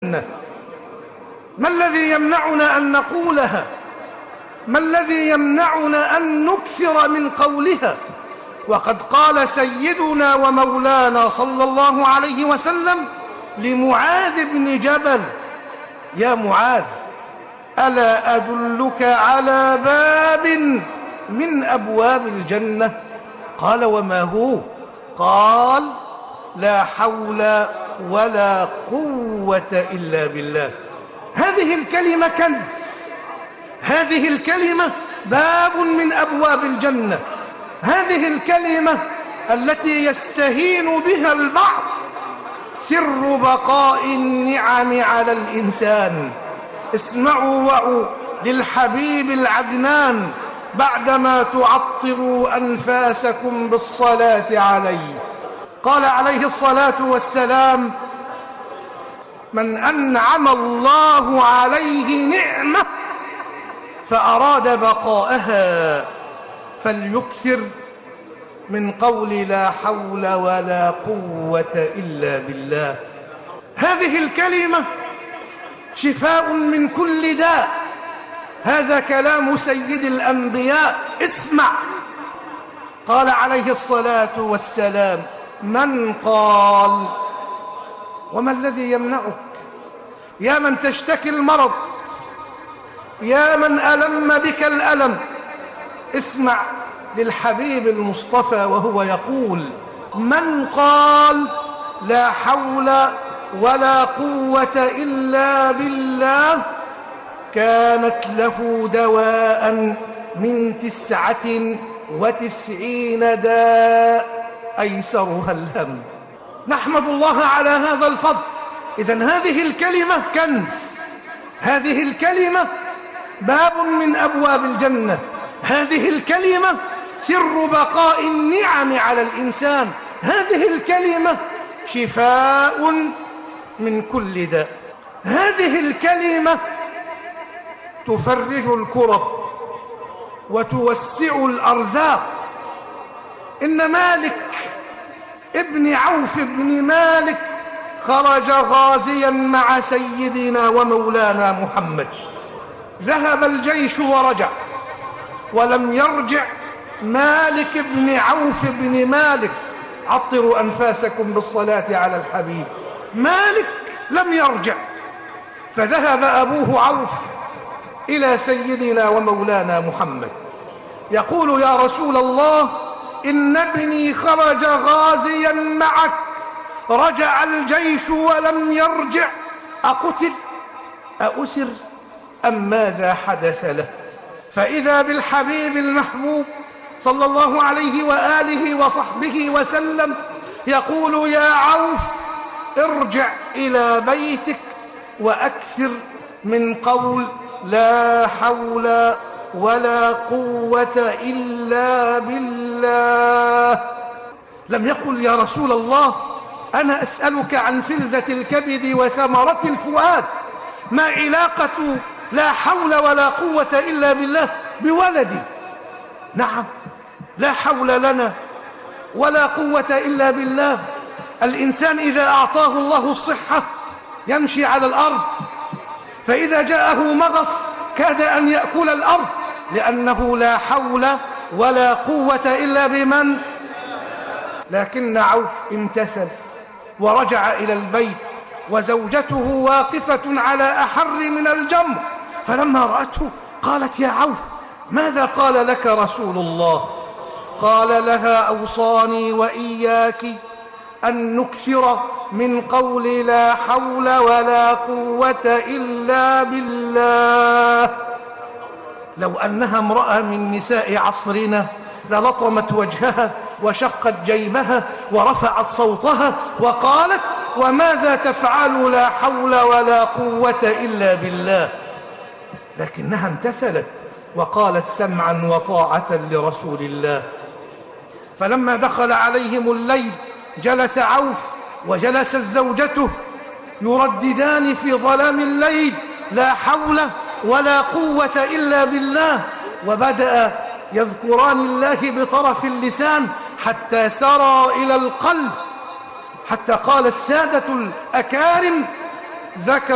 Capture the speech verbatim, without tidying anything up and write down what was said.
ما الذي يمنعنا أن نقولها؟ ما الذي يمنعنا أن نكثر من قولها؟ وقد قال سيدنا ومولانا صلى الله عليه وسلم لمعاذ بن جبل: يا معاذ، ألا أدلك على باب من أبواب الجنة؟ قال: وما هو؟ قال: لا حول ولا قوة إلا بالله. هذه الكلمة كنز، هذه الكلمة باب من أبواب الجنة، هذه الكلمة التي يستهين بها البعض سر بقاء النعم على الإنسان. اسمعوا وعوا للحبيب العدنان بعدما تعطروا أنفاسكم بالصلاة عليه. قال عليه الصلاة والسلام: من أنعم الله عليه نعمة فأراد بقاءها فليكثر من قول لا حول ولا قوة إلا بالله. هذه الكلمة شفاء من كل داء. هذا كلام سيد الأنبياء. اسمع، قال عليه الصلاة والسلام: من قال. وما الذي يمنعك يا من تشتكي المرض، يا من ألم بك الألم؟ اسمع للحبيب المصطفى وهو يقول: من قال لا حول ولا قوة إلا بالله كانت له دواء من تسعة وتسعين داء أيسرها الهم. نحمد الله على هذا الفضل. إذن هذه الكلمة كنز، هذه الكلمة باب من أبواب الجنة، هذه الكلمة سر بقاء النعم على الإنسان، هذه الكلمة شفاء من كل داء، هذه الكلمة تفرج الكرب وتوسع الأرزاق. إن مالك ابن عوف بن مالك خرج غازيا مع سيدنا ومولانا محمد، ذهب الجيش ورجع، ولم يرجع مالك بن عوف بن مالك. عطروا أنفاسكم بالصلاة على الحبيب. مالك لم يرجع، فذهب أبوه عوف إلى سيدنا ومولانا محمد يقول: يا رسول الله، إن ابني خرج غازيا معك، رجع الجيش ولم يرجع، أقتل أأسر أم ماذا حدث له؟ فإذا بالحبيب المحبوب صلى الله عليه وآله وصحبه وسلم يقول: يا عوف، ارجع إلى بيتك وأكثر من قول لا حول ولا قوة إلا بالله. لم يقل: يا رسول الله، أنا أسألك عن فلذة الكبد وثمرة الفؤاد، ما علاقة لا حول ولا قوة إلا بالله بولدي؟ نعم، لا حول لنا ولا قوة إلا بالله. الإنسان إذا أعطاه الله الصحة يمشي على الأرض، فإذا جاءه مغص كاد أن يأكل الأرض، لأنه لا حول ولا قوة إلا بمن؟ لكن عوف امتثل ورجع إلى البيت، وزوجته واقفة على أحر من الجمر، فلما رأته قالت: يا عوف، ماذا قال لك رسول الله؟ قال لها: أوصاني وإياك أن نكثر من قول لا حول ولا قوة إلا بالله. لو أنها امرأة من نساء عصرنا للطمت وجهها وشقت جيبها ورفعت صوتها وقالت: وماذا تفعل لا حول ولا قوة إلا بالله؟ لكنها امتثلت وقالت: سمعا وطاعة لرسول الله. فلما دخل عليهم الليل جلس عوف وجلست زوجته يرددان في ظلام الليل لا حول ولا قوة إلا بالله، وبدأ يذكران الله بطرف اللسان حتى سرى إلى القلب، حتى قال السادة الأكارم: ذكر